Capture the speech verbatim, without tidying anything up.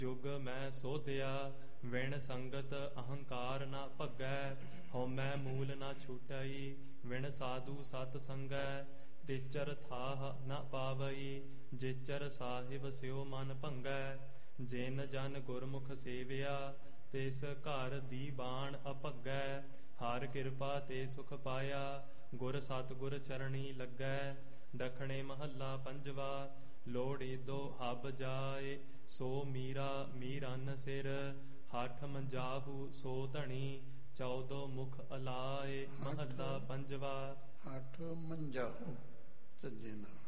ਜੁਗ ਮੈਂ ਸੋਧਿਆ ਵਿਣ ਸੰਗਤ ਅਹੰਕਾਰ ਨਾ ਭੱਗੈ। ਹਉਮੈ ਮੂਲ ਨਾ ਛੁਟਈ ਵਿਣ ਸਾਧੂ ਸਤ ਸੰਗੈ। ਤੇਚਰ ਥਾਹ ਨਾ ਪਾਵਈ ਜੇਚਰ ਸਾਹਿਬ ਸਿਉ ਮਨ ਭੰਗੈ। ਜਿਨ ਜਨ ਗੁਰਮੁਖ ਸੇਵਿਆ ਤਿਸ ਘਰ ਦੀ ਬਾਣ ਅਭੱਗੈ। ਹਰ ਕਿਰਪਾ ਤੇ ਸੁਖ ਪਾਇਆ ਗੁਰ ਸਤਿਗੁਰ ਚਰਣੀ ਲੱਗੈ। ਦਖਣੇ ਮਹੱਲਾ ਪੰਜਵਾ। ਲੋੜੀ ਦੋ ਹਬ ਜਾਏ ਸੋ ਮੀਰਾ ਮੀਰਨ ਸਿਰ। ਹਠ ਮੰਜਾਹੂ ਸੋ ਧਣੀ ਚੌਦੋ ਮੁਖ ਅਲਾਏ। ਮਹੱਲਾ ਪੰਜਵਾ। ਹਠ ਮੰਜਾਹੂ ਝੱਜੇ ਨਾਲ